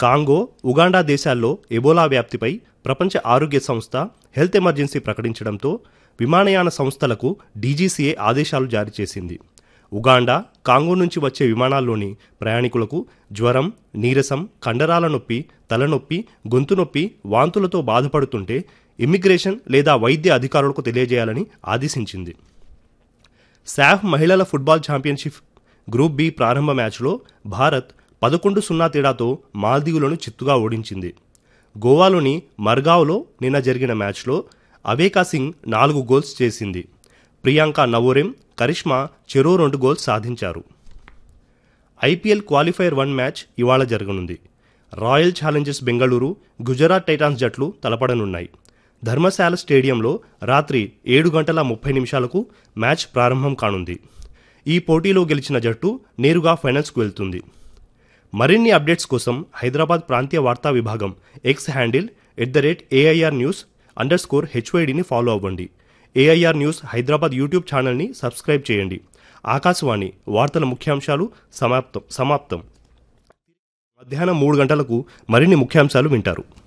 Congo, Uganda దేశాల్లో Ebola వ్యాప్తిపై ప్రపంచ ఆరోగ్య సంస్థ హెల్త్ ఎమర్జెన్సీ ప్రకటించడంతో విమానయాన సంస్థలకు డీజీసీఏ ఆదేశాలు జారీ చేసింది. ఉగాండా, కాంగో నుంచి వచ్చే విమానాల్లోని ప్రయాణికులకు జ్వరం, నీరసం, కండరాల నొప్పి, తలనొప్పి, గొంతు నొప్పి, వాంతులతో బాధపడుతుంటే ఇమ్మిగ్రేషన్ లేదా వైద్య అధికారులకు తెలియజేయాలని ఆదేశించింది. సాఫ్ మహిళల ఫుట్బాల్ ఛాంపియన్షిప్ గ్రూప్ బి ప్రారంభ మ్యాచ్లో భారత్ 11-0 తేడాతో మాల్దీవులను చిత్తుగా ఓడించింది. గోవాలోని మర్గావ్లో నిన్న జరిగిన మ్యాచ్లో అవేకా సింగ్ 4 గోల్స్ చేసింది. ప్రియాంక నవోరెం, కరిష్మా చెరో 2 గోల్స్ సాధించారు. ఐపీఎల్ క్వాలిఫైర్ 1 మ్యాచ్ ఇవాళ జరగనుంది. Royal Challengers Bengaluru, Gujarat Titans జట్లు తలపడనున్నాయి. ధర్మశాల స్టేడియంలో రాత్రి 7:30 మ్యాచ్ ప్రారంభం కానుంది. ఈ పోటీలో గెలిచిన జట్టు నేరుగా ఫైనల్స్కు వెళ్తుంది. మరిన్ని అప్డేట్స్ కోసం హైదరాబాద్ ప్రాంతీయ వార్తా విభాగం ఎక్స్ హ్యాండిల్ @AIRnews_HYDని ఫాలో అవ్వండి. AIR న్యూస్ హైదరాబాద్ యూట్యూబ్ ఛానల్ని సబ్స్క్రైబ్ చేయండి. ఆకాశవాణి వార్తల ముఖ్యాంశాలు సమాప్తం. మధ్యాహ్నం 3 గంటలకు మరిన్ని ముఖ్యాంశాలు వింటారు.